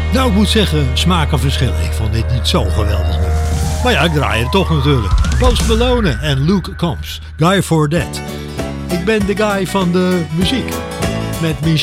Nou, ik moet zeggen, smakenverschillen. Ik vond dit niet zo geweldig nummer. Maar ja, ik draai het toch natuurlijk. Post Malone en Luke Combs. Guy for That. Ik ben de guy van de muziek. Met